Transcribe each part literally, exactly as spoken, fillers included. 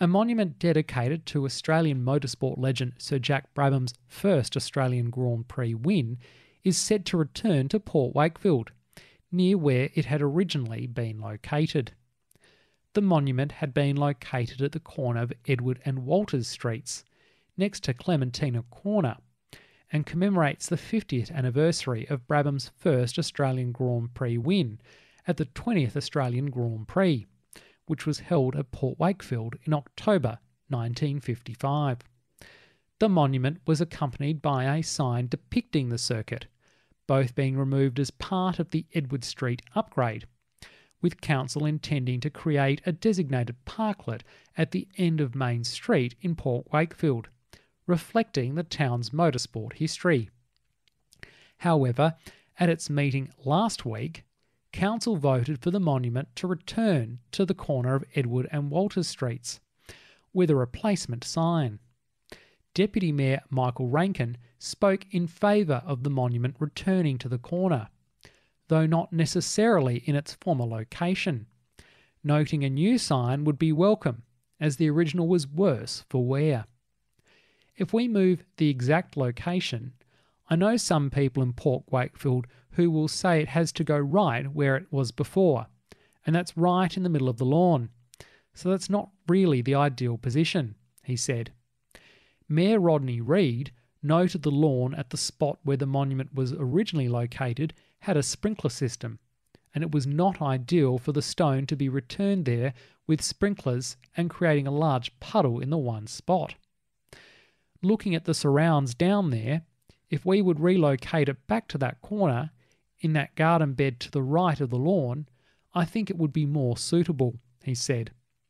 A monument dedicated to Australian motorsport legend Sir Jack Brabham's first Australian Grand Prix win is set to return to Port Wakefield, near where it had originally been located. The monument had been located at the corner of Edward and Walters Streets, next to Clementina Corner, and commemorates the fiftieth anniversary of Brabham's first Australian Grand Prix win at the twentieth Australian Grand Prix, which was held at Port Wakefield in October nineteen fifty-five. The monument was accompanied by a sign depicting the circuit, both being removed as part of the Edward Street upgrade, with Council intending to create a designated parklet at the end of Main Street in Port Wakefield, reflecting the town's motorsport history. However, at its meeting last week, Council voted for the monument to return to the corner of Edward and Walters Streets, with a replacement sign. Deputy Mayor Michael Rankin spoke in favour of the monument returning to the corner, though not necessarily in its former location, noting a new sign would be welcome, as the original was worse for wear. If we move the exact location, I know some people in Port Wakefield who will say it has to go right where it was before, and that's right in the middle of the lawn. So that's not really the ideal position, he said. Mayor Rodney Reed noted the lawn at the spot where the monument was originally located had a sprinkler system, and it was not ideal for the stone to be returned there with sprinklers and creating a large puddle in the one spot. Looking at the surrounds down there, if we would relocate it back to that corner, in that garden bed to the right of the lawn, I think it would be more suitable, he said.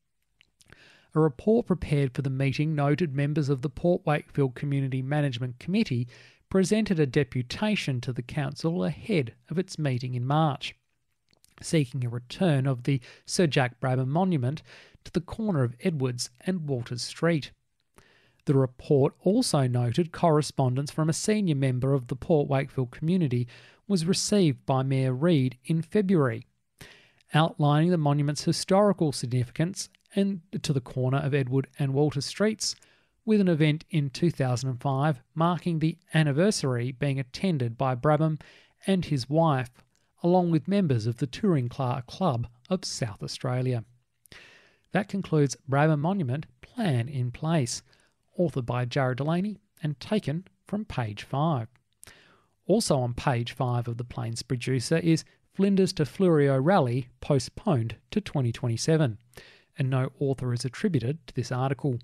A report prepared for the meeting noted members of the Port Wakefield Community Management Committee presented a deputation to the council ahead of its meeting in March, seeking a return of the Sir Jack Brabham monument to the corner of Edwards and Walters Street. The report also noted correspondence from a senior member of the Port Wakefield community was received by Mayor Reed in February, outlining the monument's historical significance and to the corner of Edward and Walters Streets, with an event in two thousand five marking the anniversary being attended by Brabham and his wife, along with members of the Touring Car Club of South Australia. That concludes Brabham Monument Plan in Place, authored by Jared Delaney and taken from page five. Also on page five of the Plains Producer is Flinders to Fleurieu Rally postponed to twenty twenty-seven, and no author is attributed to this article.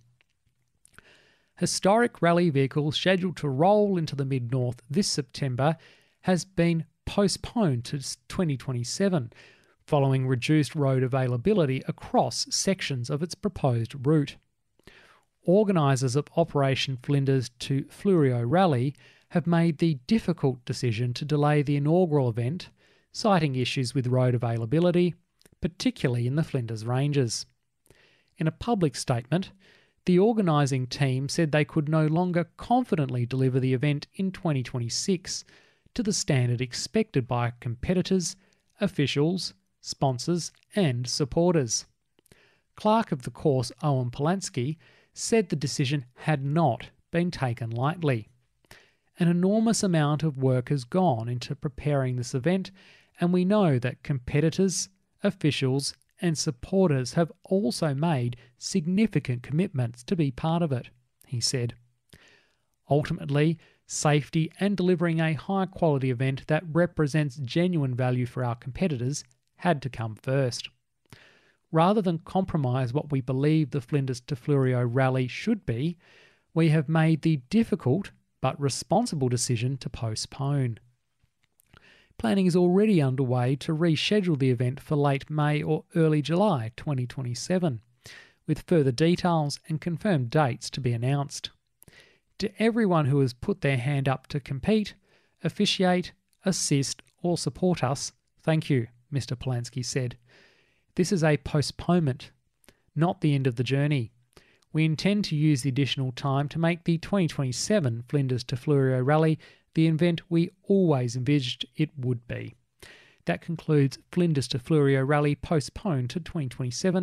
Historic rally vehicles scheduled to roll into the Mid-North this September has been postponed to twenty twenty-seven, following reduced road availability across sections of its proposed route. Organisers of Operation Flinders to Fleurieu Rally have made the difficult decision to delay the inaugural event, citing issues with road availability, particularly in the Flinders Ranges. In a public statement, the organising team said they could no longer confidently deliver the event in twenty twenty-six to the standard expected by competitors, officials, sponsors and supporters. Clerk of the course Owen Polanski said the decision had not been taken lightly. An enormous amount of work has gone into preparing this event, and we know that competitors, officials and supporters have also made significant commitments to be part of it, he said. Ultimately, safety and delivering a high-quality event that represents genuine value for our competitors had to come first. Rather than compromise what we believe the Flinders to Fleurieu Rally should be, we have made the difficult but responsible decision to postpone. Planning is already underway to reschedule the event for late May or early July twenty twenty-seven, with further details and confirmed dates to be announced. To everyone who has put their hand up to compete, officiate, assist or support us, thank you, Mister Polanski said. This is a postponement, not the end of the journey. We intend to use the additional time to make the twenty twenty-seven Flinders to Fleurieu Rally the event we always envisaged it would be. That concludes Flinders to Fleurieu Rally postponed to twenty twenty-seven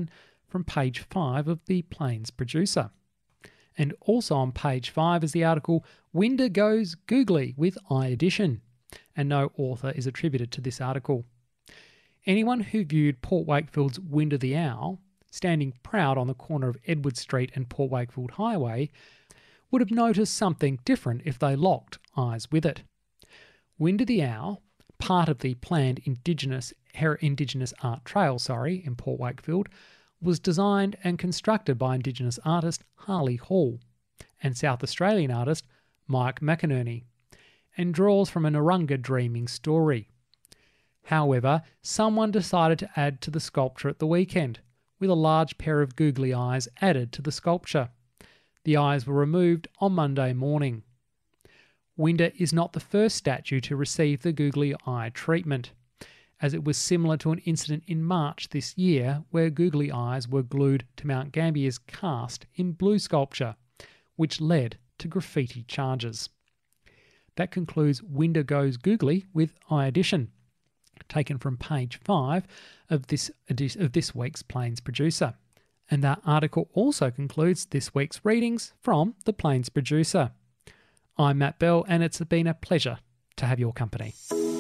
from page five of the Plains Producer. And also on page five is the article Winder Goes Googly with iAddition, and no author is attributed to this article. Anyone who viewed Port Wakefield's Winder the Owl, standing proud on the corner of Edward Street and Port Wakefield Highway, would have noticed something different if they locked eyes with it. Winder the Owl, part of the planned Indigenous, Indigenous Art Trail sorry, in Port Wakefield, was designed and constructed by Indigenous artist Harley Hall and South Australian artist Mike McInerney, and draws from a Narungga dreaming story. However, someone decided to add to the sculpture at the weekend, with a large pair of googly eyes added to the sculpture. The eyes were removed on Monday morning. Winder is not the first statue to receive the googly eye treatment, as it was similar to an incident in March this year where googly eyes were glued to Mount Gambier's cast in blue sculpture, which led to graffiti charges. That concludes Winder Goes Googly with iAddition, taken from page five of this, of this week's Plains Producer. And that article also concludes this week's readings from the Plains Producer. I'm Matt Bell, and it's been a pleasure to have your company.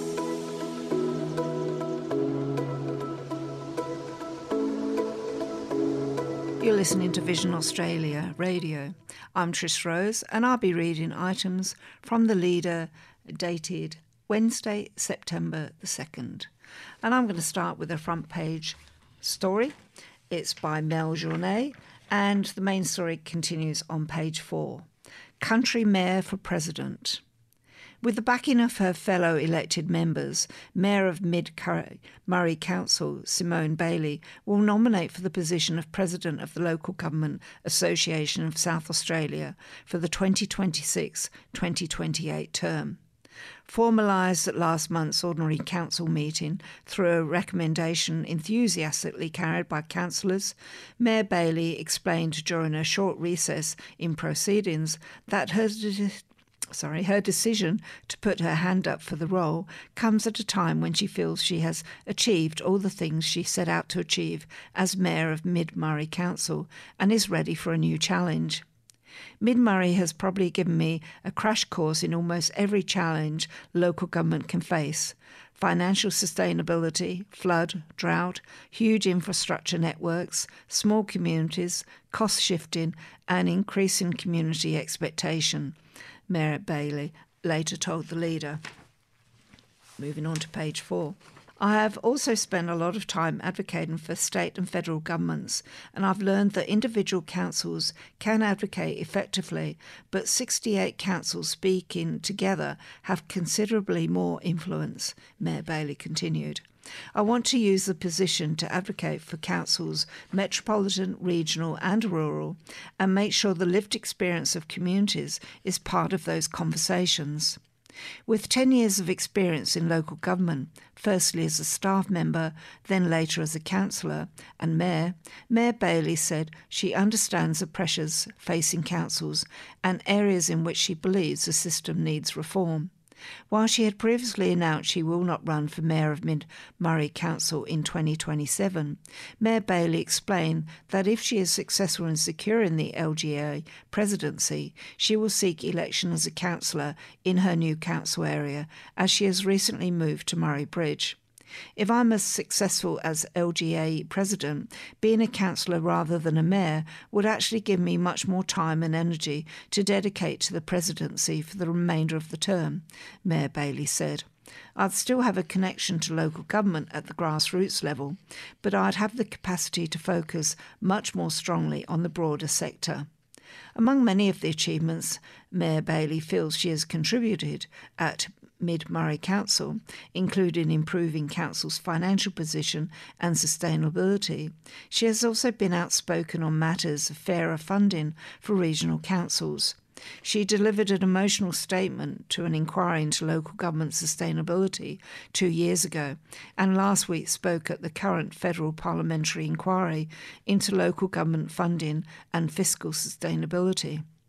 You're listening to Vision Australia Radio. I'm Trish Rose, and I'll be reading items from the Leader dated Wednesday, September the second. And I'm going to start with a front page story. It's by Mel Journet, and the main story continues on page four. Country Mayor for President. With the backing of her fellow elected members, Mayor of Mid-Murray Council, Simone Bailey, will nominate for the position of President of the Local Government Association of South Australia for the twenty twenty-six twenty twenty-eight term. Formalised at last month's Ordinary Council meeting through a recommendation enthusiastically carried by councillors, Mayor Bailey explained during a short recess in proceedings that her de- sorry, her decision to put her hand up for the role comes at a time when she feels she has achieved all the things she set out to achieve as Mayor of Mid-Murray Council and is ready for a new challenge. Mid-Murray has probably given me a crash course in almost every challenge local government can face. Financial sustainability, flood, drought, huge infrastructure networks, small communities, cost shifting and increasing community expectation, Mayor Bailey later told the Leader. Moving on to page four. I have also spent a lot of time advocating for state and federal governments, and I've learned that individual councils can advocate effectively, but sixty-eight councils speaking together have considerably more influence, Mayor Bailey continued. I want to use the position to advocate for councils, metropolitan, regional and rural, and make sure the lived experience of communities is part of those conversations. With ten years of experience in local government, firstly as a staff member, then later as a councillor and mayor, Mayor Bailey said she understands the pressures facing councils and areas in which she believes the system needs reform. While she had previously announced she will not run for Mayor of Mid-Murray Council in twenty twenty-seven, Mayor Bailey explained that if she is successful in securing the L G A presidency, she will seek election as a councillor in her new council area, as she has recently moved to Murray Bridge. If I'm as successful as L G A president, being a councillor rather than a mayor would actually give me much more time and energy to dedicate to the presidency for the remainder of the term, Mayor Bailey said. I'd still have a connection to local government at the grassroots level, but I'd have the capacity to focus much more strongly on the broader sector. Among many of the achievements Mayor Bailey feels she has contributed at Mid-Murray Council, including improving council's financial position and sustainability, she has also been outspoken on matters of fairer funding for regional councils. She delivered an emotional statement to an inquiry into local government sustainability two years ago, and last week spoke at the current federal parliamentary inquiry into local government funding and fiscal sustainability.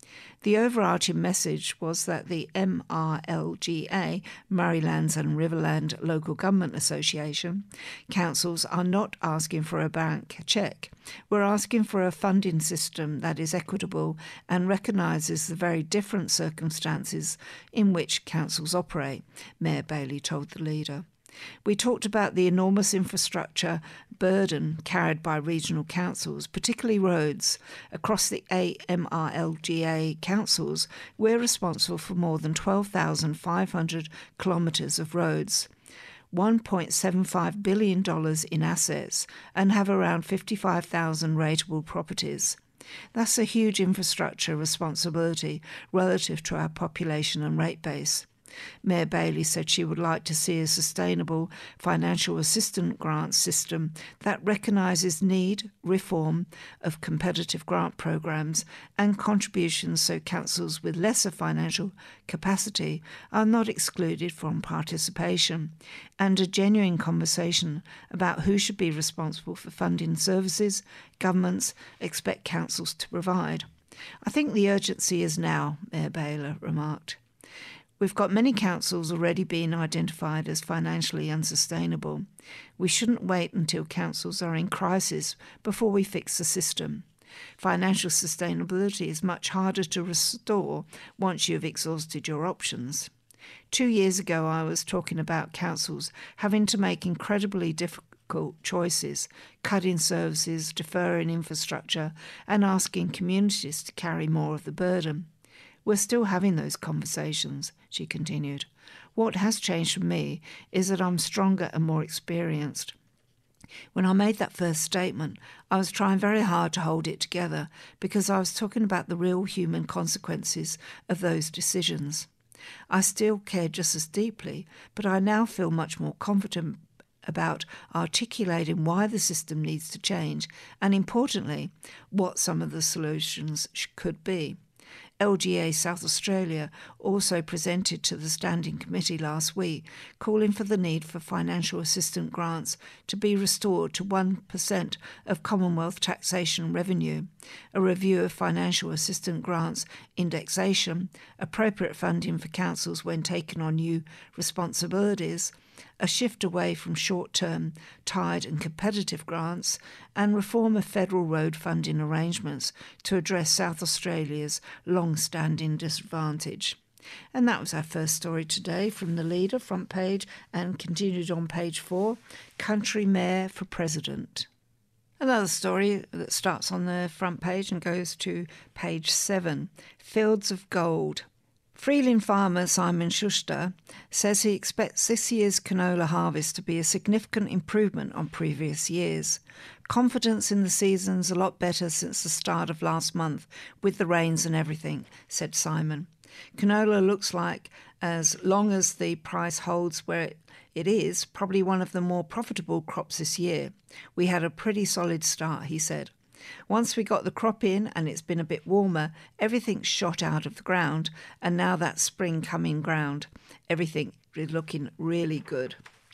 The overarching message was that the M R L G A, Murraylands and Riverland Local Government Association, councils are not asking for a blank cheque. We're asking for a funding system that is equitable and recognises the very different circumstances in which councils operate, Mayor Bailey told the leader. We talked about the enormous infrastructure burden carried by regional councils, particularly roads. Across the A M R L G A councils, we're responsible for more than twelve thousand five hundred kilometres of roads, one point seven five billion dollars in assets, and have around fifty-five thousand rateable properties. That's a huge infrastructure responsibility relative to our population and rate base. Mayor Bailey said she would like to see a sustainable financial assistance grant system that recognises need, reform of competitive grant programs and contributions so councils with lesser financial capacity are not excluded from participation, and a genuine conversation about who should be responsible for funding services governments expect councils to provide. I think the urgency is now, Mayor Bailey remarked. We've got many councils already being identified as financially unsustainable. We shouldn't wait until councils are in crisis before we fix the system. Financial sustainability is much harder to restore once you've exhausted your options. Two years ago, I was talking about councils having to make incredibly difficult choices, cutting services, deferring infrastructure, and asking communities to carry more of the burden. We're still having those conversations, she continued. What has changed for me is that I'm stronger and more experienced. When I made that first statement, I was trying very hard to hold it together because I was talking about the real human consequences of those decisions. I still care just as deeply, but I now feel much more confident about articulating why the system needs to change and, importantly, what some of the solutions could be. L G A South Australia also presented to the Standing Committee last week, calling for the need for financial assistance grants to be restored to one percent of Commonwealth taxation revenue, a review of financial assistance grants indexation, appropriate funding for councils when taking on new responsibilities, a shift away from short-term, tied and competitive grants, and reform of federal road funding arrangements to address South Australia's long-standing disadvantage. And that was our first story today from the Leader, front page, and continued on page four, Country Mayor for President. Another story that starts on the front page and goes to page seven, Fields of Gold. Freeling farmer Simon Schuster says he expects this year's canola harvest to be a significant improvement on previous years. Confidence in the season's a lot better since the start of last month, with the rains and everything, said Simon. Canola looks like, as long as the price holds where it, it is, probably one of the more profitable crops this year. We had a pretty solid start, he said. Once we got the crop in and it's been a bit warmer, everything shot out of the ground, and now that spring coming ground, everything is looking really good.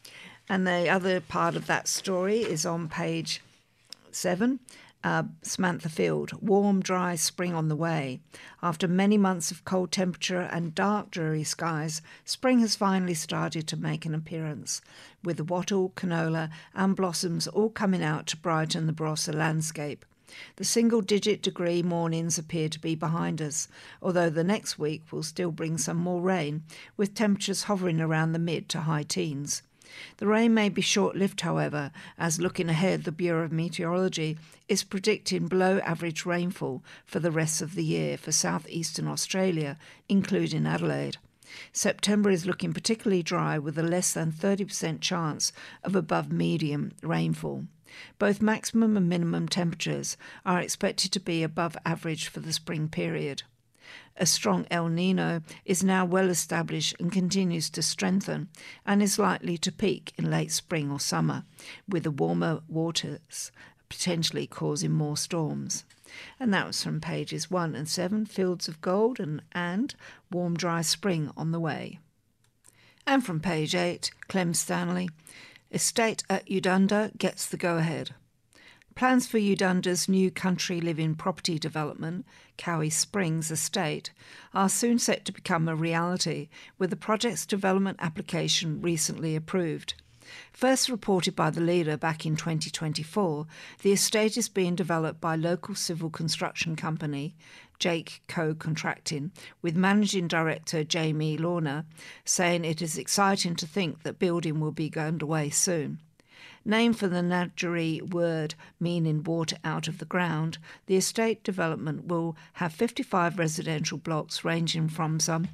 And the other part of that story is on page seven, uh, Samantha Field, warm, dry spring on the way. After many months of cold temperature and dark, dreary skies, spring has finally started to make an appearance, with the wattle, canola and blossoms all coming out to brighten the Barossa landscape. The single-digit degree mornings appear to be behind us, although the next week will still bring some more rain, with temperatures hovering around the mid to high teens. The rain may be short-lived, however, as looking ahead, the Bureau of Meteorology is predicting below-average rainfall for the rest of the year for southeastern Australia, including Adelaide. September is looking particularly dry, with a less than thirty percent chance of above-medium rainfall. Both maximum and minimum temperatures are expected to be above average for the spring period. A strong El Nino is now well established and continues to strengthen, and is likely to peak in late spring or summer, with the warmer waters potentially causing more storms. And that was from pages one and seven, Fields of Gold and, and Warm Dry Spring on the Way. And from page eight, Clem Stanley, Estate at Udunda gets the go-ahead. Plans for Udunda's new country living property development, Cowie Springs Estate, are soon set to become a reality, with the project's development application recently approved. First reported by the Leader back in twenty twenty-four, the estate is being developed by local civil construction company Jake Co-Contracting, with Managing Director Jamie Lorna saying it is exciting to think that building will be underway soon. Named for the Ngadjuri word meaning water out of the ground, the estate development will have fifty-five residential blocks ranging from some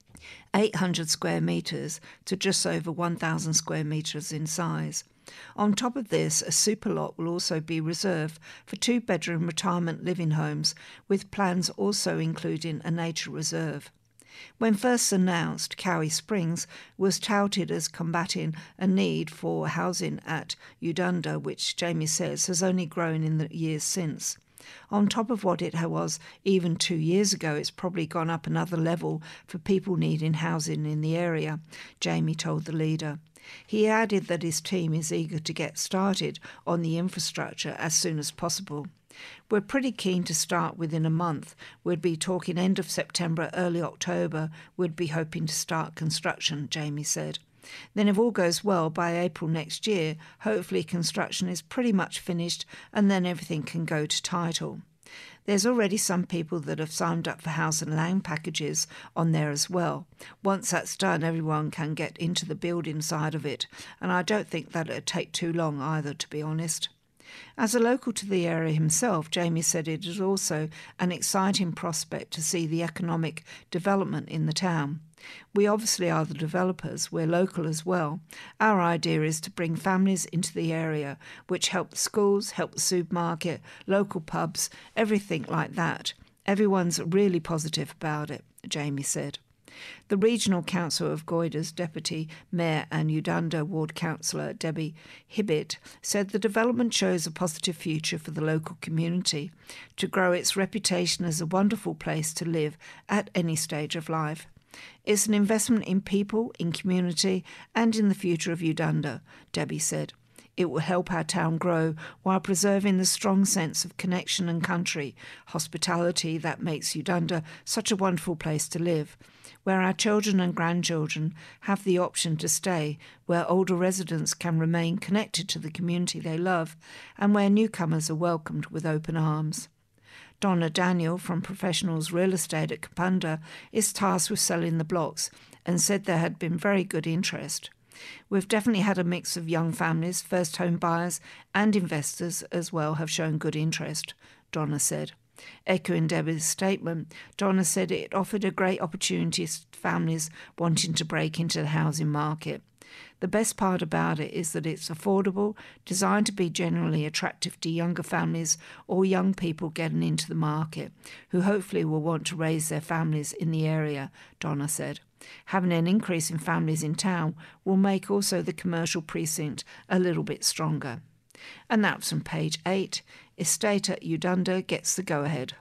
eight hundred square metres to just over one thousand square metres in size. On top of this, a super lot will also be reserved for two-bedroom retirement living homes, with plans also including a nature reserve. When first announced, Cowie Springs was touted as combating a need for housing at Udunda, which Jamie says has only grown in the years since. On top of what it was even two years ago, it's probably gone up another level for people needing housing in the area, Jamie told the Leader. He added that his team is eager to get started on the infrastructure as soon as possible. We're pretty keen to start within a month. We'd be talking end of September, early October. We'd be hoping to start construction, Jamie said. Then if all goes well, by April next year, hopefully construction is pretty much finished and then everything can go to title. There's already some people that have signed up for house and land packages on there as well. Once that's done, everyone can get into the building side of it, and I don't think that it'll take too long either, to be honest. As a local to the area himself, Jamie said it is also an exciting prospect to see the economic development in the town. We obviously are the developers, we're local as well. Our idea is to bring families into the area, which help the schools, help the supermarket, local pubs, everything like that. Everyone's really positive about it, Jamie said. The Regional Council of Goyder's Deputy Mayor and Udunda Ward Councillor Debbie Hibbett said the development shows a positive future for the local community to grow its reputation as a wonderful place to live at any stage of life. It's an investment in people, in community and in the future of Udunda, Debbie said. It will help our town grow while preserving the strong sense of connection and country, hospitality that makes Udunda such a wonderful place to live, where our children and grandchildren have the option to stay, where older residents can remain connected to the community they love, and where newcomers are welcomed with open arms. Donna Daniel from Professionals Real Estate at Kapunda is tasked with selling the blocks and said there had been very good interest. We've definitely had a mix of young families, first home buyers and investors as well have shown good interest, Donna said. Echoing Debbie's statement, Donna said it offered a great opportunity to families wanting to break into the housing market. The best part about it is that it's affordable, designed to be generally attractive to younger families or young people getting into the market, who hopefully will want to raise their families in the area, Donna said. Having an increase in families in town will make also the commercial precinct a little bit stronger. And that's from page eight. Estate at Udunda gets the go-ahead.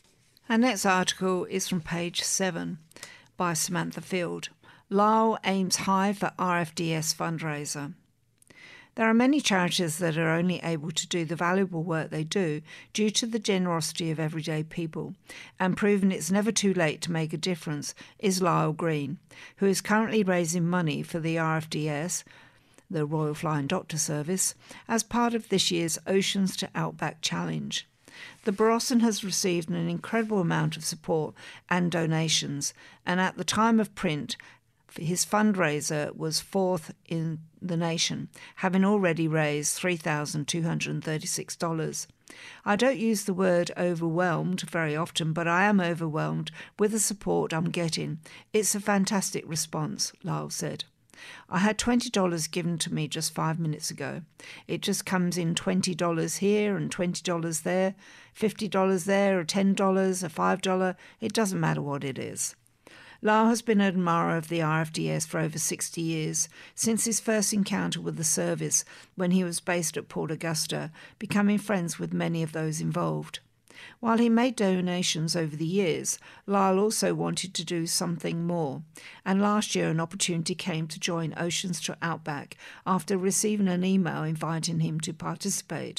Our next article is from page seven by Samantha Field. Lyle aims high for R F D S fundraiser. There are many charities that are only able to do the valuable work they do due to the generosity of everyday people, and proving it's never too late to make a difference is Lyle Green, who is currently raising money for the R F D S, the Royal Flying Doctor Service, as part of this year's Oceans to Outback Challenge. The Barossa has received an incredible amount of support and donations, and at the time of print, his fundraiser was fourth in the nation, having already raised three thousand two hundred thirty-six dollars. I don't use the word overwhelmed very often, but I am overwhelmed with the support I'm getting. It's a fantastic response, Lyle said. I had twenty dollars given to me just five minutes ago. It just comes in twenty dollars here and twenty dollars there, fifty dollars there, or ten dollars, or five dollars. It doesn't matter what it is. Lyle has been an admirer of the R F D S for over sixty years, since his first encounter with the service when he was based at Port Augusta, becoming friends with many of those involved. While he made donations over the years, Lyle also wanted to do something more, and last year an opportunity came to join Oceans to Outback after receiving an email inviting him to participate.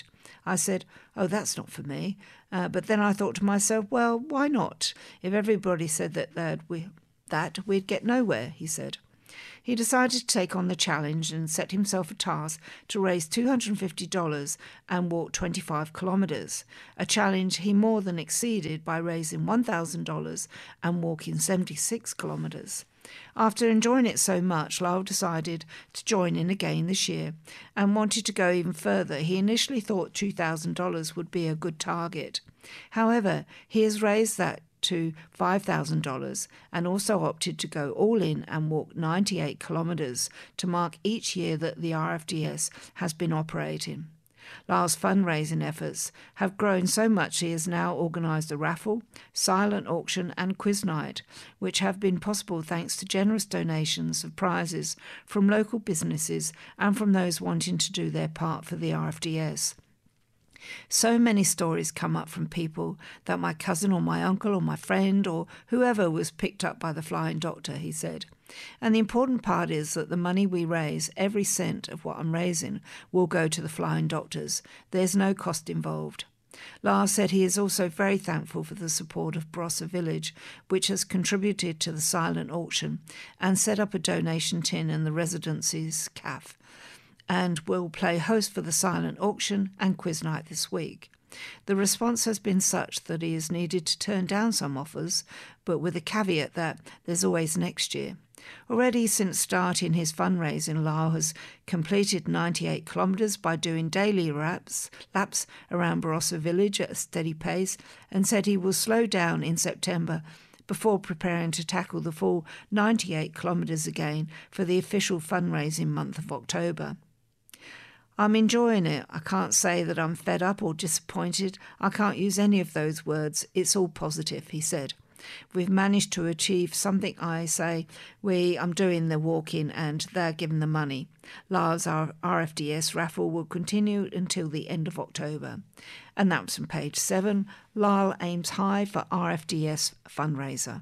I said, "Oh, that's not for me." Uh, but then I thought to myself, well, why not? If everybody said that, that, we, that we'd get nowhere, he said. He decided to take on the challenge and set himself a task to raise two hundred fifty dollars and walk twenty-five kilometres, a challenge he more than exceeded by raising one thousand dollars and walking seventy-six kilometres. After enjoying it so much, Lyle decided to join in again this year and wanted to go even further. He initially thought two thousand dollars would be a good target. However, he has raised that to five thousand dollars and also opted to go all in and walk ninety-eight kilometres to mark each year that the R F D S has been operating. Lyle's fundraising efforts have grown so much he has now organised a raffle, silent auction and quiz night, which have been possible thanks to generous donations of prizes from local businesses and from those wanting to do their part for the R F D S. So many stories come up from people that my cousin or my uncle or my friend or whoever was picked up by the Flying Doctor, he said. And the important part is that the money we raise, every cent of what I'm raising, will go to the Flying Doctors. There's no cost involved. Lyle said he is also very thankful for the support of Barossa Village, which has contributed to the silent auction and set up a donation tin in the residency's cafe, and will play host for the silent auction and quiz night this week. The response has been such that he has needed to turn down some offers, but with a caveat that there's always next year. Already since starting his fundraising, Lyle has completed ninety-eight kilometres by doing daily laps, laps around Barossa Village at a steady pace, and said he will slow down in September before preparing to tackle the full ninety-eight kilometres again for the official fundraising month of October. I'm enjoying it. I can't say that I'm fed up or disappointed. I can't use any of those words. It's all positive, he said. We've managed to achieve something. I say we I'm doing the walking and they're giving the money. Lyle's R F D S raffle will continue until the end of October. And that was on page seven. Lyle aims high for R F D S fundraiser.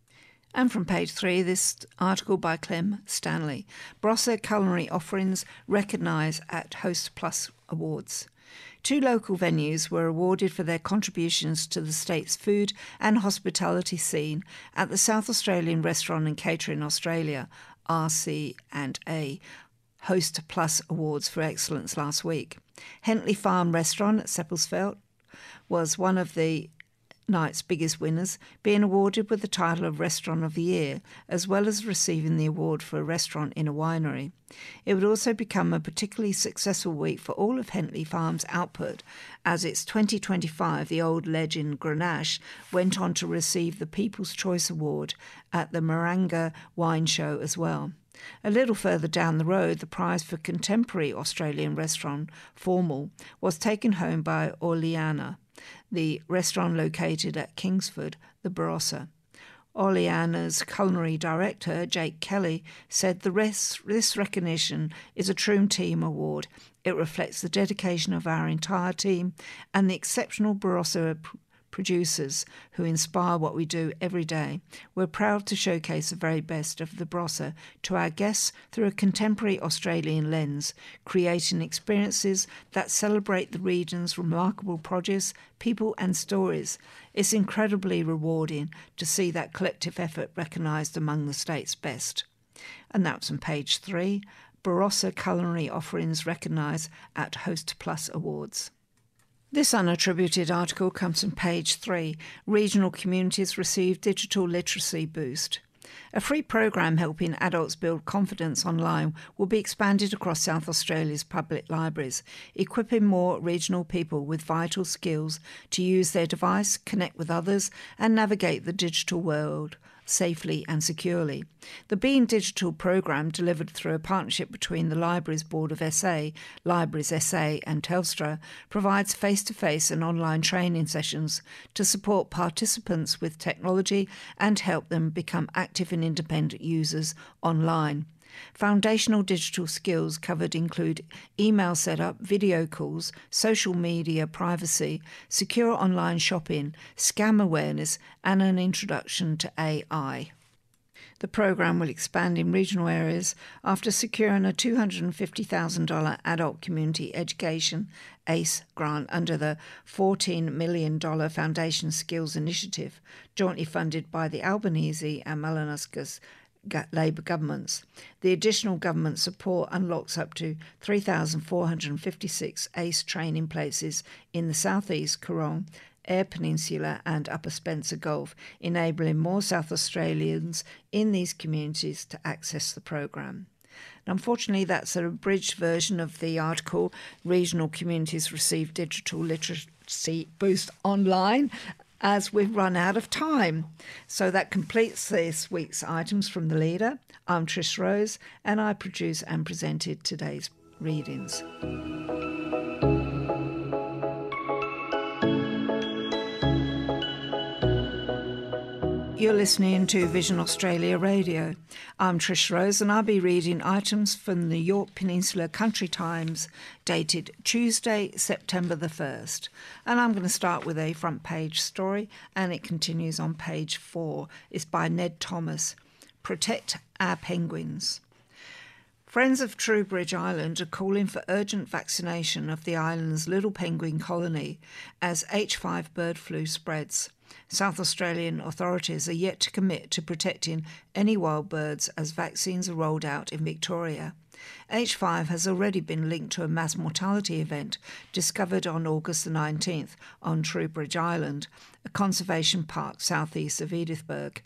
And from page three, this article by Clem Stanley. Barossa Culinary Offerings recognised at Host Plus Awards. Two local venues were awarded for their contributions to the state's food and hospitality scene at the South Australian Restaurant and Catering Australia, R C and A, Host Plus Awards for Excellence last week. Hentley Farm Restaurant at Seppelsfeld was one of the night's biggest winners, being awarded with the title of Restaurant of the Year, as well as receiving the award for a restaurant in a winery. It would also become a particularly successful week for all of Hentley Farm's output, as its twenty twenty-five The Old Legend Grenache went on to receive the People's Choice Award at the Maranga Wine Show as well. A little further down the road, the prize for contemporary Australian restaurant, Formal, was taken home by Orleana, the restaurant located at Kingsford, the Barossa. Orleana's culinary director, Jake Kelly, said the rest, this recognition is a true team award. It reflects the dedication of our entire team and the exceptional Barossa producers who inspire what we do every day. We're proud to showcase the very best of the Barossa to our guests through a contemporary Australian lens, creating experiences that celebrate the region's remarkable produce, people and stories. It's incredibly rewarding to see that collective effort recognised among the state's best. And that's on page three, Barossa Culinary Offerings recognised at Host Plus Awards. This unattributed article comes from page three. Regional communities receive digital literacy boost. A free program helping adults build confidence online will be expanded across South Australia's public libraries, equipping more regional people with vital skills to use their device, connect with others, and navigate the digital world safely and securely. The Being Digital programme, delivered through a partnership between the Libraries Board of S A, Libraries S A and Telstra, provides face-to-face and online training sessions to support participants with technology and help them become active and independent users online. Foundational digital skills covered include email setup, video calls, social media privacy, secure online shopping, scam awareness, and an introduction to A I. The programme will expand in regional areas after securing a two hundred fifty thousand dollars Adult Community Education ACE grant under the fourteen million dollars Foundation Skills Initiative, jointly funded by the Albanese and Madagascar Labour governments. The additional government support unlocks up to three thousand four hundred fifty-six ACE training places in the southeast Coorong, Eyre Peninsula and Upper Spencer Gulf, enabling more South Australians in these communities to access the programme. Unfortunately, that's an abridged version of the article, Regional Communities Receive Digital Literacy Boost Online, as we've run out of time. So that completes this week's items from the Leader. I'm Trish Rose, and I produce and presented today's readings. You're listening to Vision Australia Radio. I'm Trish Rose, and I'll be reading items from the Yorke Peninsula Country Times dated Tuesday, September the first. And I'm going to start with a front page story, and it continues on page four. It's by Ned Thomas. Protect our penguins. Friends of Trowbridge Island are calling for urgent vaccination of the island's little penguin colony as H five bird flu spreads. South Australian authorities are yet to commit to protecting any wild birds as vaccines are rolled out in Victoria. H five has already been linked to a mass mortality event discovered on August the nineteenth on Trowbridge Island, a conservation park southeast of Edithburgh.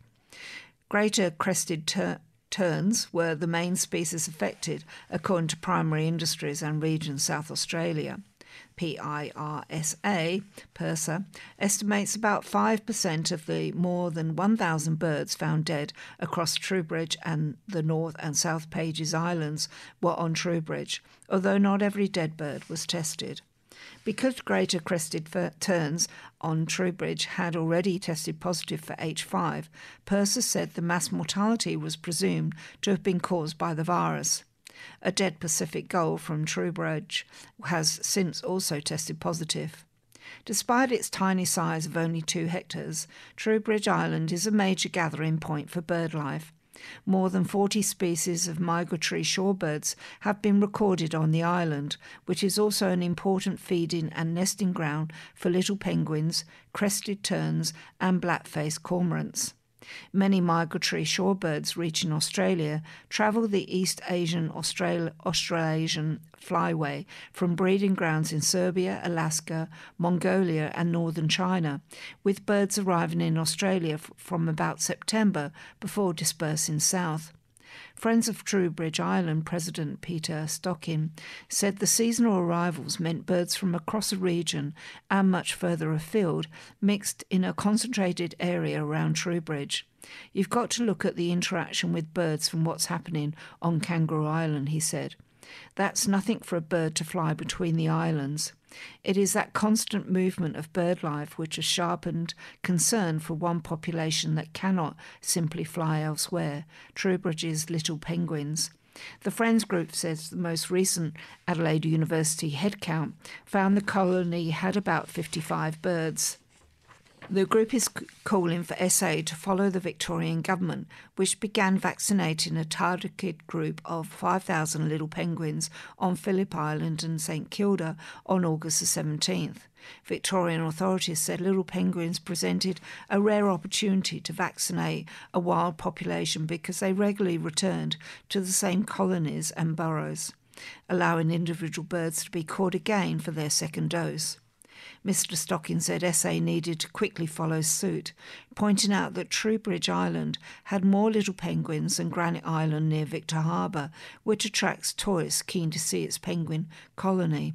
Greater crested ter- terns were the main species affected, according to Primary Industries and Region South Australia. P I R S A, PIRSA, estimates about five percent of the more than one thousand birds found dead across Trowbridge and the North and South Pages Islands were on Trowbridge, although not every dead bird was tested. Because greater crested terns on Trowbridge had already tested positive for H five, PIRSA said the mass mortality was presumed to have been caused by the virus. A dead Pacific gull from Trowbridge has since also tested positive. Despite its tiny size of only two hectares, Trowbridge Island is a major gathering point for birdlife. More than forty species of migratory shorebirds have been recorded on the island, which is also an important feeding and nesting ground for little penguins, crested terns and black-faced cormorants. Many migratory shorebirds reaching Australia travel the East Asian Austral- Australasian flyway from breeding grounds in Serbia, Alaska, Mongolia and northern China, with birds arriving in Australia f- from about September before dispersing south. Friends of Trowbridge Island President Peter Stockin said the seasonal arrivals meant birds from across the region and much further afield mixed in a concentrated area around Trowbridge. You've got to look at the interaction with birds from what's happening on Kangaroo Island, he said. That's nothing for a bird to fly between the islands. It is that constant movement of bird life which has sharpened concern for one population that cannot simply fly elsewhere, Trowbridge's little penguins. The Friends group says the most recent Adelaide University headcount found the colony had about fifty-five birds. The group is calling for S A to follow the Victorian government, which began vaccinating a targeted group of five thousand little penguins on Phillip Island and St Kilda on August the seventeenth. Victorian authorities said little penguins presented a rare opportunity to vaccinate a wild population because they regularly returned to the same colonies and burrows, allowing individual birds to be caught again for their second dose. Mister Stockin said S A needed to quickly follow suit, pointing out that Trowbridge Island had more little penguins than Granite Island near Victor Harbour, which attracts tourists keen to see its penguin colony.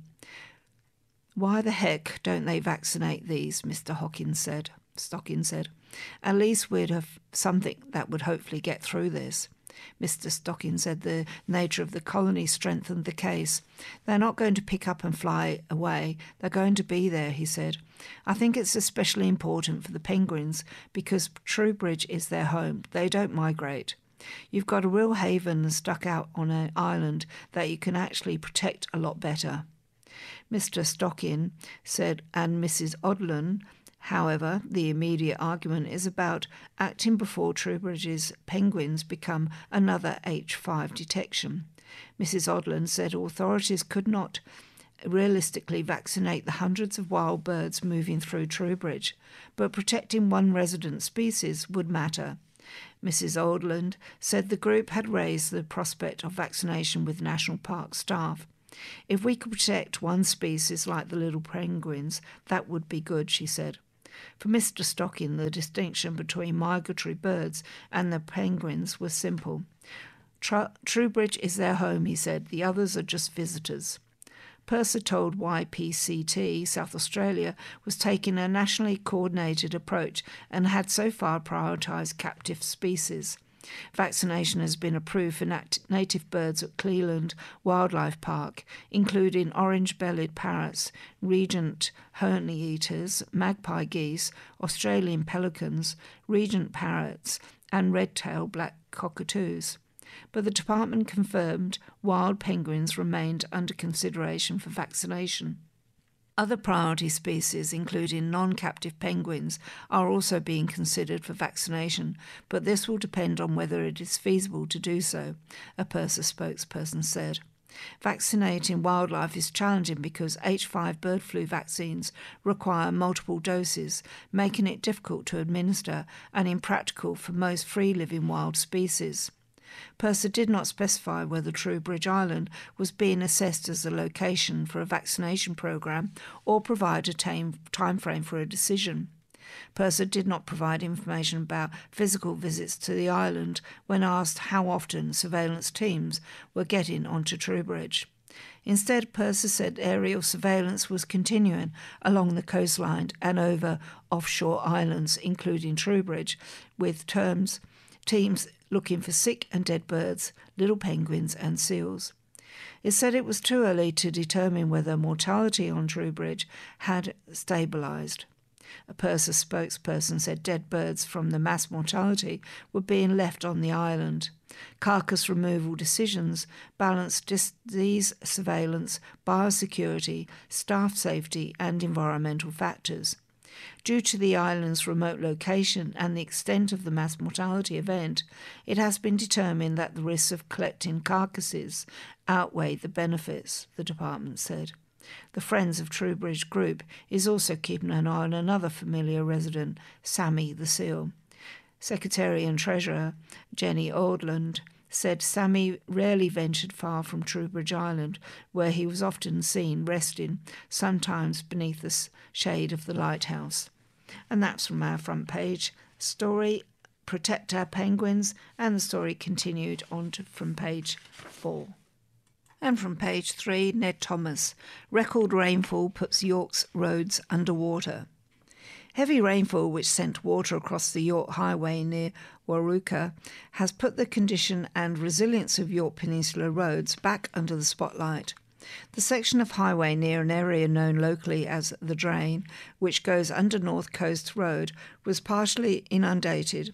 Why the heck don't they vaccinate these? Mister Hawkins said. Stockin said. At least we'd have something that would hopefully get through this. Mister Stockin said the nature of the colony strengthened the case. They're not going to pick up and fly away. They're going to be there, he said. I think it's especially important for the penguins because Trowbridge is their home. They don't migrate. You've got a real haven stuck out on an island that you can actually protect a lot better. Mister Stockin said, and Missus Odlin However, the immediate argument is about acting before Troubridge's penguins become another H five detection. Missus Odland said authorities could not realistically vaccinate the hundreds of wild birds moving through Troubridge, but protecting one resident species would matter. Missus Odland said the group had raised the prospect of vaccination with National Park staff. If we could protect one species like the little penguins, that would be good, she said. For Mister Stocking, the distinction between migratory birds and the penguins was simple. Tr- Troubridge is their home, he said. The others are just visitors. Purser told Y P C T South Australia was taking a nationally coordinated approach and had so far prioritised captive species. Vaccination has been approved for nat- native birds at Cleland Wildlife Park, including orange-bellied parrots, regent honey-eaters, magpie geese, Australian pelicans, regent parrots, and red-tailed black cockatoos. But the department confirmed wild penguins remained under consideration for vaccination. Other priority species, including non-captive penguins, are also being considered for vaccination, but this will depend on whether it is feasible to do so, a Purser spokesperson said. Vaccinating wildlife is challenging because H five bird flu vaccines require multiple doses, making it difficult to administer and impractical for most free-living wild species. Purser did not specify whether Troubridge Island was being assessed as a location for a vaccination programme or provide a time frame for a decision. Purser did not provide information about physical visits to the island when asked how often surveillance teams were getting onto Troubridge. Instead, Purser said aerial surveillance was continuing along the coastline and over offshore islands, including Troubridge, with terms teams looking for sick and dead birds, little penguins and seals. It said it was too early to determine whether mortality on Troubridge had stabilised. A Purser spokesperson said dead birds from the mass mortality were being left on the island. Carcass removal decisions balanced disease surveillance, biosecurity, staff safety and environmental factors. Due to the island's remote location and the extent of the mass mortality event, it has been determined that the risks of collecting carcasses outweigh the benefits, the department said. The Friends of Troubridge group is also keeping an eye on another familiar resident, Sammy the seal. Secretary and Treasurer Jenny Odland said Sammy rarely ventured far from Troubridge Island, where he was often seen resting, sometimes beneath the shade of the lighthouse. And that's from our front page story, Protect Our Penguins, and the story continued on to from page four. And from page three, Ned Thomas, record rainfall puts York's roads underwater. Heavy rainfall, which sent water across the York Highway near Wauruka, has put the condition and resilience of York Peninsula roads back under the spotlight. The section of highway near an area known locally as the Drain, which goes under North Coast Road, was partially inundated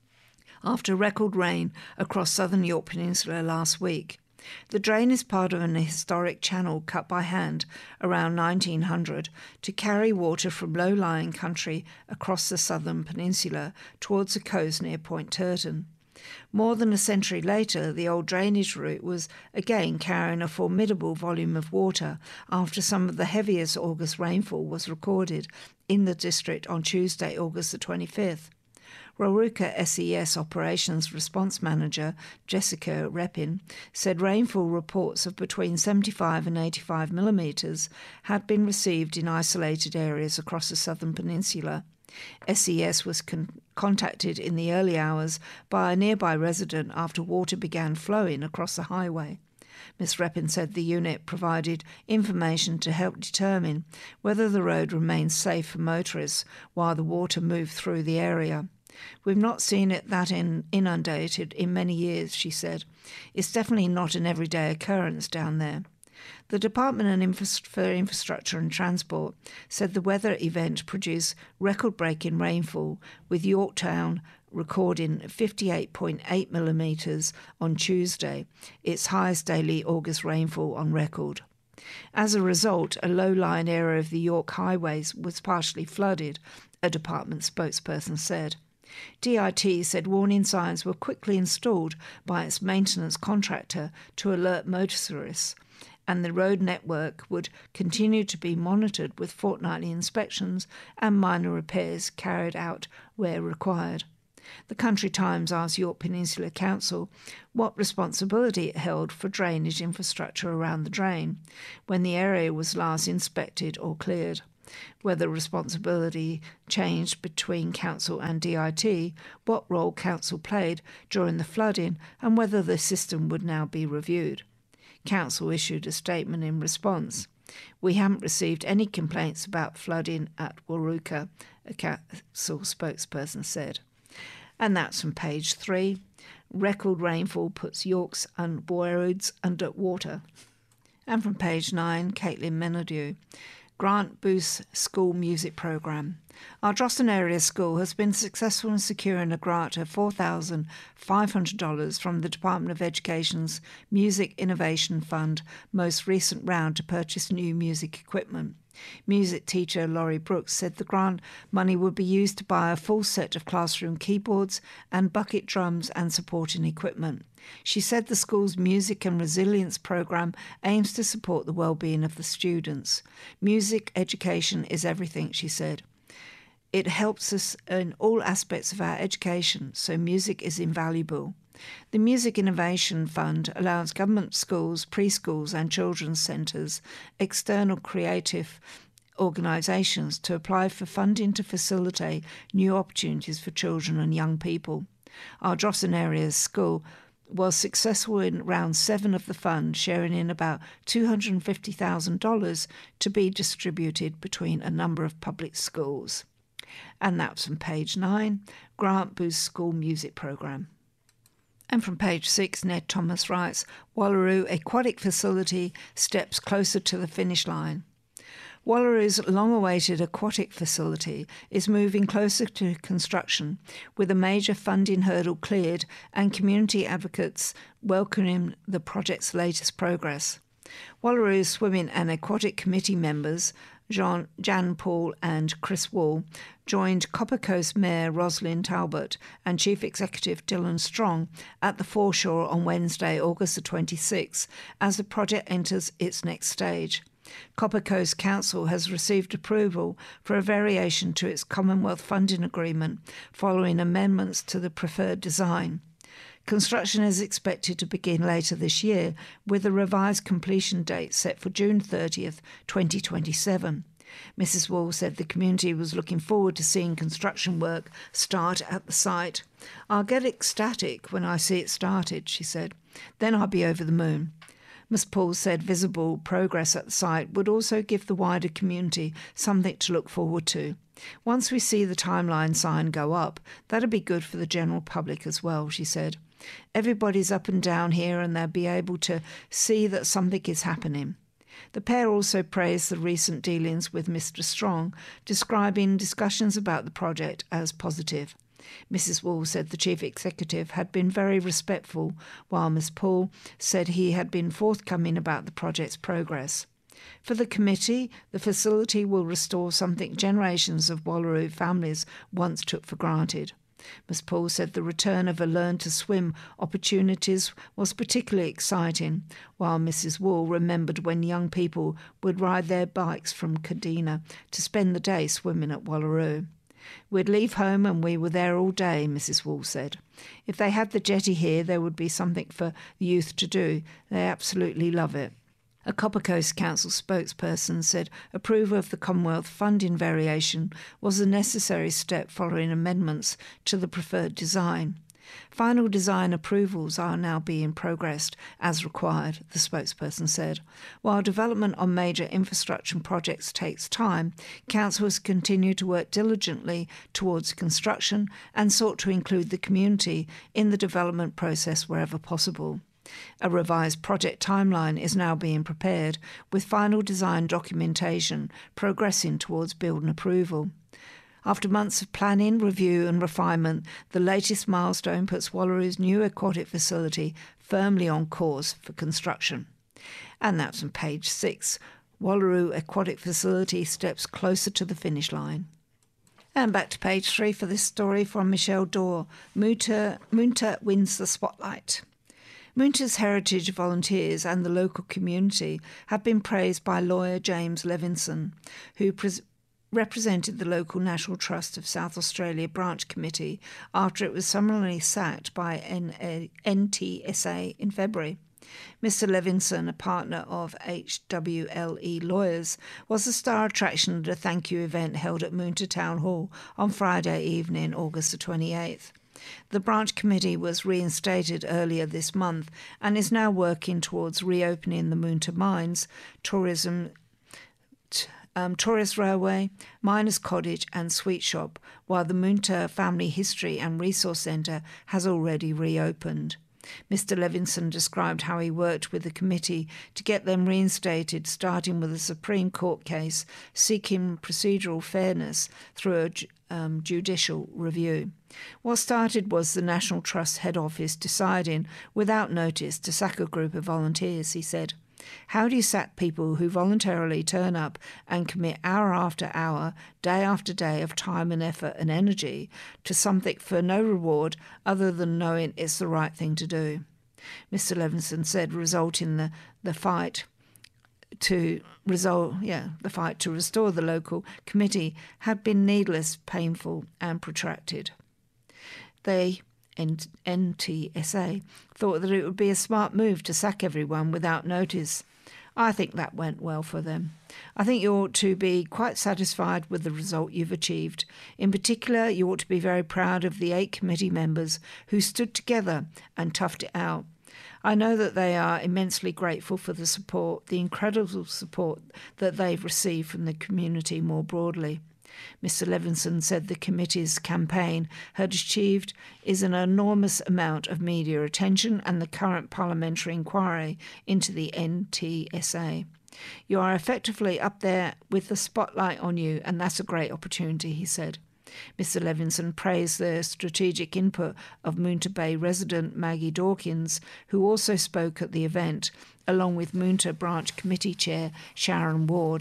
after record rain across southern York Peninsula last week. The Drain is part of an historic channel cut by hand around nineteen hundred to carry water from low-lying country across the southern peninsula towards the coast near Point Turton. More than a century later, the old drainage route was again carrying a formidable volume of water after some of the heaviest August rainfall was recorded in the district on Tuesday, August the twenty-fifth. Wauruka S E S Operations Response Manager Jessica Repin said rainfall reports of between seventy-five and eighty-five millimetres had been received in isolated areas across the southern peninsula. S E S was con- contacted in the early hours by a nearby resident after water began flowing across the highway. Miz Repin said the unit provided information to help determine whether the road remains safe for motorists while the water moved through the area. We've not seen it that in inundated in many years, she said. It's definitely not an everyday occurrence down there. The Department for Infrastructure and Transport said the weather event produced record-breaking rainfall, with Yorktown recording fifty-eight point eight millimetres on Tuesday, its highest daily August rainfall on record. As a result, a low-lying area of the York highways was partially flooded a department spokesperson said. D I T said warning signs were quickly installed by its maintenance contractor to alert motorists, and the road network would continue to be monitored with fortnightly inspections and minor repairs carried out where required. The Country Times asked Yorke Peninsula Council what responsibility it held for drainage infrastructure around the drain when the area was last inspected or cleared, whether responsibility changed between Council and D I T, what role Council played during the flooding, and whether the system would now be reviewed. Council issued a statement in response. "We haven't received any complaints about flooding at Wulruka," a council spokesperson said. And that's from page three. Record rainfall puts York's and Boyroads under water. And from page nine, Caitlin Menadieu. Grant boosts school music programme. Our Drossen Area School has been successful in securing a grant of four thousand five hundred dollars from the Department of Education's Music Innovation Fund most recent round to purchase new music equipment. Music teacher Laurie Brooks said the grant money would be used to buy a full set of classroom keyboards and bucket drums and supporting equipment. She said the school's Music and Resilience programme aims to support the well-being of the students. Music education is everything, she said. It helps us in all aspects of our education, so music is invaluable. The Music Innovation Fund allows government schools, preschools and children's centres, external creative organisations to apply for funding to facilitate new opportunities for children and young people. Our Drossen Area School was successful in round seven of the fund, sharing in about two hundred fifty thousand dollars to be distributed between a number of public schools. And that's from page nine, Grant boosts school music programme. And from page six, Ned Thomas writes, Wallaroo Aquatic Facility steps closer to the finish line. Wallaroo's long-awaited aquatic facility is moving closer to construction, with a major funding hurdle cleared and community advocates welcoming the project's latest progress. Wallaroo's Swimming and Aquatic Committee members, Jean, Jan Paul and Chris Wall, joined Copper Coast Mayor Rosalind Talbot and Chief Executive Dylan Strong at the foreshore on Wednesday, August the twenty-sixth, as the project enters its next stage. Copper Coast Council has received approval for a variation to its Commonwealth funding agreement following amendments to the preferred design. Construction is expected to begin later this year, with a revised completion date set for June thirtieth, twenty twenty-seven. Missus Wall said the community was looking forward to seeing construction work start at the site. "I'll get ecstatic when I see it started," she said. "Then I'll be over the moon." Miz Paul said visible progress at the site would also give the wider community something to look forward to. "Once we see the timeline sign go up, that'll be good for the general public as well," she said. "Everybody's up and down here and they'll be able to see that something is happening." The pair also praised the recent dealings with Mister Strong, describing discussions about the project as positive. Missus Wall said the chief executive had been very respectful, while Miz Paul said he had been forthcoming about the project's progress. For the committee, the facility will restore something generations of Wallaroo families once took for granted. Miz Paul said the return of a learn-to-swim opportunities was particularly exciting, while Missus Wall remembered when young people would ride their bikes from Kadina to spend the day swimming at Wallaroo. "We'd leave home and we were there all day," Missus Wall said. "If they had the jetty here, there would be something for the youth to do. They absolutely love it." A Copper Coast Council spokesperson said approval of the Commonwealth funding variation was a necessary step following amendments to the preferred design. "Final design approvals are now being progressed as required," the spokesperson said. "While development on major infrastructure projects takes time, Council has continued to work diligently towards construction and sought to include the community in the development process wherever possible. A revised project timeline is now being prepared, with final design documentation progressing towards building approval. After months of planning, review and refinement, the latest milestone puts Wallaroo's new aquatic facility firmly on course for construction. And that's on page six. Wallaroo Aquatic Facility steps closer to the finish line. And back to page three for this story from Michelle Dorr. Moonta, Moonta wins the spotlight. Moonta's heritage volunteers and the local community have been praised by lawyer James Levinson, who pres- represented the local National Trust of South Australia Branch Committee after it was summarily sacked by N T S A in February. Mister Levinson, a partner of H W L E Lawyers, was the star attraction at a thank you event held at Moonta Town Hall on Friday evening, August the twenty-eighth. The branch committee was reinstated earlier this month and is now working towards reopening the Moonta Mines, tourism, t- um, tourist railway, miners' cottage and sweet shop, while the Moonta Family History and Resource Centre has already reopened. Mister Levinson described how he worked with the committee to get them reinstated, starting with a Supreme Court case seeking procedural fairness through a um, judicial review. What started was the National Trust head office deciding, without notice, to sack a group of volunteers, he said. How do you sack people who voluntarily turn up and commit hour after hour, day after day of time and effort and energy to something for no reward other than knowing it's the right thing to do? Mister Levinson said, result in the, the fight to resolve, yeah, the fight to restore the local committee had been needless, painful and protracted. They N T S A thought that it would be a smart move to sack everyone without notice. I think that went well for them. I think you ought to be quite satisfied with the result you've achieved. In particular, you ought to be very proud of the eight committee members who stood together and toughed it out. I know that they are immensely grateful for the support, the incredible support that they've received from the community more broadly. Mister Levinson said the committee's campaign had achieved is an enormous amount of media attention and the current parliamentary inquiry into the N T S A. You are effectively up there with the spotlight on you, and that's a great opportunity, he said. Mister Levinson praised the strategic input of Moonta Bay resident Maggie Dawkins, who also spoke at the event, along with Moonta Branch Committee Chair Sharon Ward.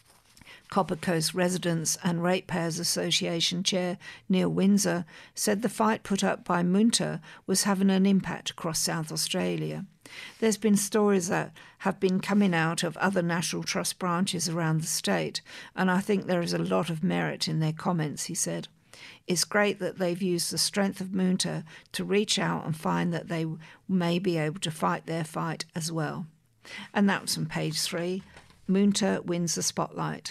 Copper Coast Residents and Ratepayers Association Chair Neil Windsor said the fight put up by Moonta was having an impact across South Australia. There's been stories that have been coming out of other National Trust branches around the state, and I think there is a lot of merit in their comments, he said. It's great that they've used the strength of Moonta to reach out and find that they may be able to fight their fight as well. And that was from page three. Moonta wins the spotlight.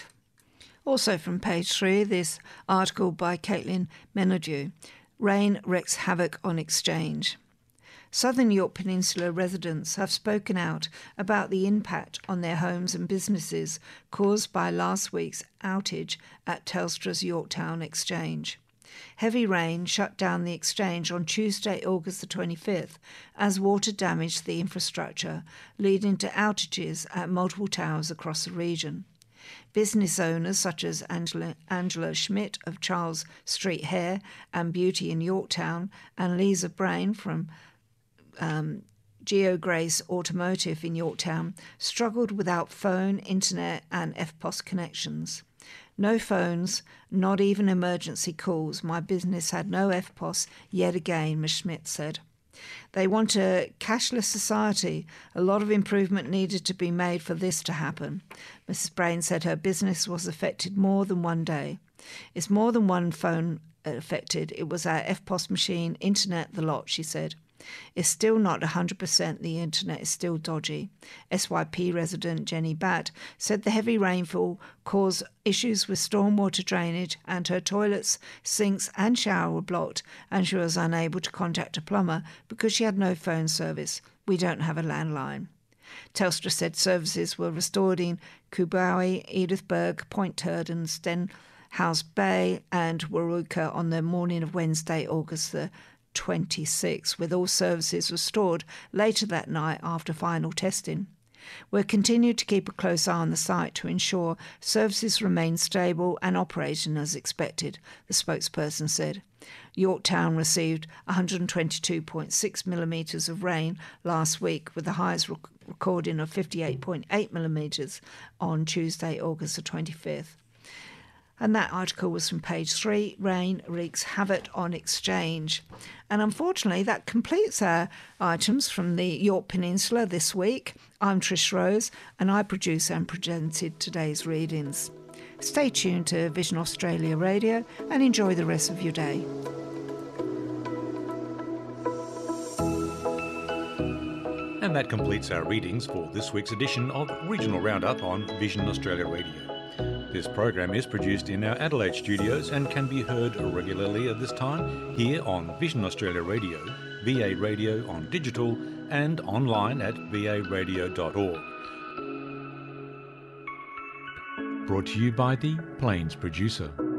Also from page three, this article by Caitlin Menadue, Rain Wreaks Havoc on Exchange. Southern Yorke Peninsula residents have spoken out about the impact on their homes and businesses caused by last week's outage at Telstra's Yorktown Exchange. Heavy rain shut down the exchange on Tuesday, August the twenty-fifth, as water damaged the infrastructure, leading to outages at multiple towers across the region. Business owners such as Angela, Angela Schmidt of Charles Street Hair and Beauty in Yorktown and Lisa Brain from um, Geo Grace Automotive in Yorktown struggled without phone, internet and F P O S connections. No phones, not even emergency calls. My business had no F P O S yet again, Miz Schmidt said. They want a cashless society. A lot of improvement needed to be made for this to happen. Missus Brain said her business was affected more than one day. It's more than one phone affected. It was our F P O S machine, internet, the lot, she said. It's still not one hundred percent. The internet is still dodgy. S Y P resident Jenny Batt said the heavy rainfall caused issues with stormwater drainage and her toilets, sinks and shower were blocked, and she was unable to contact a plumber because she had no phone service. We don't have a landline. Telstra said services were restored in Kubawi, Edithburg, Point Turden, Stenhouse Bay and Waruka on the morning of Wednesday, August the twenty-sixth, with all services restored later that night after final testing. We'll continue to keep a close eye on the site to ensure services remain stable and operating as expected, the spokesperson said. Yorktown received one hundred twenty-two point six millimetres of rain last week, with the highest rec- recording of fifty-eight point eight millimetres on Tuesday, August the twenty-fifth. And that article was from page three, Rain Wreaks Havoc on Exchange. And unfortunately, that completes our items from the Yorke Peninsula this week. I'm Trish Rose, and I produce and presented today's readings. Stay tuned to Vision Australia Radio and enjoy the rest of your day. And that completes our readings for this week's edition of Regional Roundup on Vision Australia Radio. This program is produced in our Adelaide studios and can be heard regularly at this time here on Vision Australia Radio, V A Radio on digital and online at v a radio dot org. Brought to you by the Plains Producer.